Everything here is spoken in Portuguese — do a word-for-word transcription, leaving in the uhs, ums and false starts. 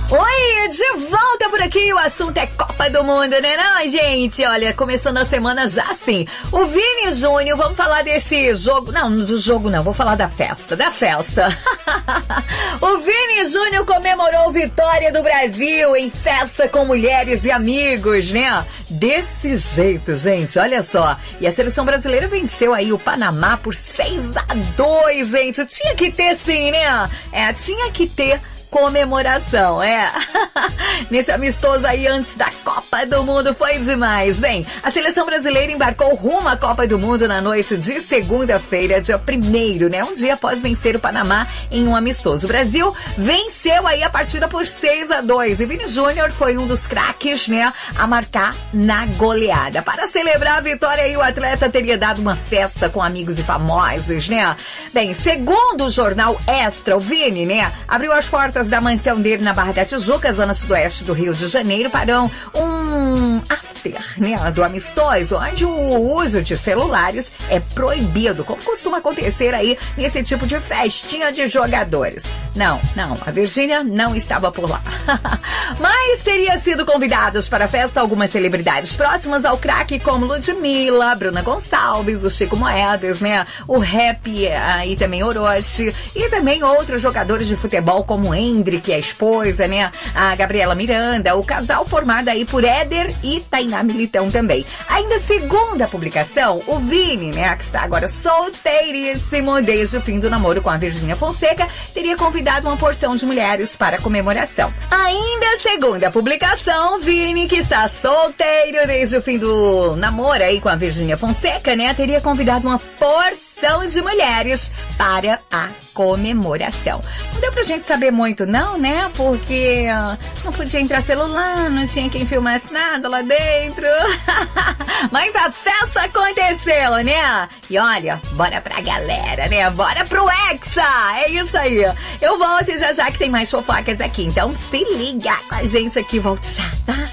Oi, de volta por aqui, o assunto é Copa do Mundo, né não, gente? Olha, começando a semana já assim, o Vini Júnior, vamos falar desse jogo, não, do jogo não, vou falar da festa, da festa. O Vini Júnior comemorou vitória do Brasil em festa com mulheres e amigos, né? Desse jeito, gente, olha só. E a seleção brasileira venceu aí o Panamá por seis a dois, gente. Tinha que ter sim, né? É, tinha que ter comemoração, é. Nesse amistoso aí antes da Copa do Mundo foi demais. Bem, a seleção brasileira embarcou rumo à Copa do Mundo na noite de segunda-feira, dia primeiro, né? Um dia após vencer o Panamá em um amistoso. O Brasil venceu aí a partida por seis a dois e Vini Júnior foi um dos craques, né, a marcar na goleada. Para celebrar a vitória aí, o atleta teria dado uma festa com amigos e famosos, né? Bem, segundo o jornal Extra, o Vini, né, abriu as portas da mansão dele na Barra da Tijuca, zona sudoeste do Rio de Janeiro, para um, um after, né, do amistoso, onde o uso de celulares é proibido, como costuma acontecer aí nesse tipo de festinha de jogadores. Não, não, a Virgínia não estava por lá. Mas teria sido convidados para a festa algumas celebridades próximas ao craque, como Ludmilla, Bruna Gonçalves, o Chico Moedas, né, o Rap, aí também Orochi, e também outros jogadores de futebol, como Hendrick, a esposa, né, a Gabriela Miranda, o casal formado aí por Éder e Tainá Militão também. Ainda segundo a publicação, o Vini, né, que está agora solteiríssimo desde o fim do namoro com a Virgínia Fonseca, teria convidado uma porção de mulheres para a comemoração. Ainda segundo a publicação, Vini, que está solteiro desde o fim do namoro aí com a Virgínia Fonseca, né, teria convidado uma porção de mulheres para a comemoração. Não deu pra gente saber muito não, né? Porque uh, não podia entrar celular, não tinha quem filmasse nada lá dentro. Mas a festa aconteceu, né? E olha, bora pra galera, né? Bora pro Hexa! É isso aí. Eu volto já já que tem mais fofocas aqui. Então se liga com a gente aqui, volto já, tá?